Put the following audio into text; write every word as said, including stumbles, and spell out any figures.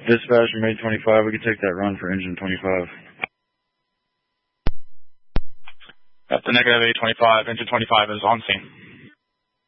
Dispatch from eight twenty-five, we can take that run for engine twenty-five. At the negative eight twenty-five, engine twenty-five is on scene.